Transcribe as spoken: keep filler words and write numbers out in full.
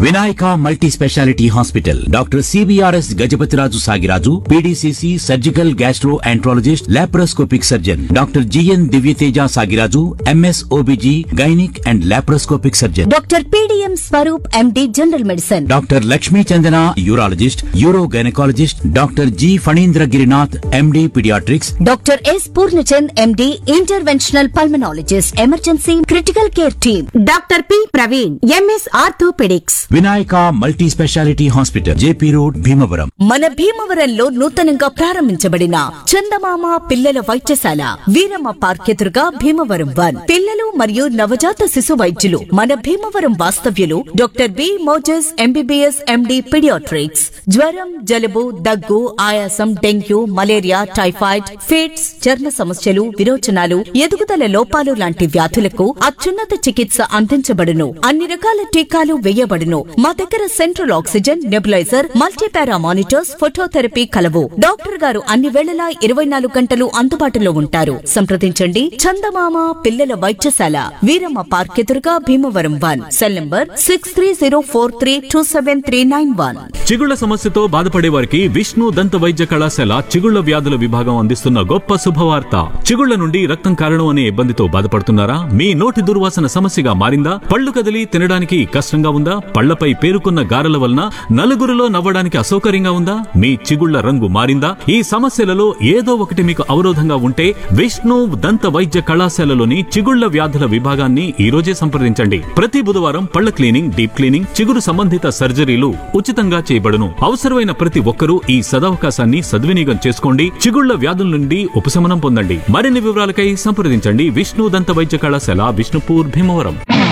Vinayaka multi speciality hospital doctor CBRS Gajapathiraju Sagiraju PDCC surgical gastro enterologist laparoscopic surgeon doctor GN Divyateja Sagiraju MS OBG gynaec and laparoscopic surgeon doctor PDM Swaroop MD general medicine doctor Lakshmi Chandana urologist euro gynaecologist doctor G Phanindra Girinath MD paediatrics doctor yes Purnachand MD interventional pulmonologist emergency critical care team doctor P Praveen MS orthopaedics Vinayaka multi speciality hospital JP road Bhimavaram. మన భీమవరంలో నూతనంగా ప్రారంభించబడిన చందమామ పిల్లల వైద్యశాల Veeramma park ఎదురుగా Bhimavaram one పిల్లలు మరియు నవజాత శిశు వైద్యులు మన భీమవరం వాస్తవ్యులు doctor B Moses MBBS MD paediatrics జ్వరం జలుబు దగ్గు ఆయాసం డెంగ్యూ మలేరియా టైఫాయిడ్ ఫిట్స్ చర్మ సమస్యలు విరోచనాలు ఎదుగుదల లోపాలు లాంటి వ్యాధులకు అత్యున్నత చికిత్స అందించబడును. అన్ని రకాల టీకాలు వేయబడును. మా దగ్గర central oxygen nebuliser multipara monitors phototherapy కలవు. డాక్టర్ గారు అన్ని వేళలా ఇరవై నాలుగు గంటలు అందుబాటులో ఉంటారు. సంప్రదించండి చందమామ పిల్లల వైద్యశాల వీరమ్మ పార్క్ ఎదురుగా Bhimavaram one cell number six three zero four three two seven three nine one. చిగుళ్ల సమస్యతో బాధపడే వారికి విష్ణు దంత వైద్య కళాశాల చిగుళ్ల వ్యాధుల విభాగం అందిస్తున్న గొప్ప శుభవార్త. చిగుళ్ల నుండి రక్తం కారణం అనే ఇబ్బందితో బాధపడుతున్నారా? మీ నోటి దుర్వాసన సమస్యగా మారిందా? పళ్ళు కదిలి తినడానికి కష్టంగా ఉందా? పళ్లపై పేరుకున్న గారెల వలన నలుగురిలో నవ్వడానికి అసౌకర్యంగా ఉందా? మీ చిగుళ్ల రంగు మారిందా? ఈ సమస్యలలో ఏదో ఒకటి మీకు అవరోధంగా ఉంటే విష్ణు దంత వైద్య కళాశాలలోని చిగుళ్ల వ్యాధుల విభాగాన్ని ఈ రోజే సంప్రదించండి. ప్రతి బుధవారం పళ్ల క్లీనింగ్, డీప్ క్లీనింగ్, చిగురు సంబంధిత సర్జరీలు ఉచితంగా చేయబడును. అవసరమైన ప్రతి ఒక్కరూ ఈ సదవకాశాన్ని సద్వినియోగం చేసుకోండి. చిగుళ్ల వ్యాధుల నుండి ఉపశమనం పొందండి. మరిన్ని వివరాలకై సంప్రదించండి విష్ణు దంత వైద్య కళాశాల, విష్ణుపూర్, భీమవరం.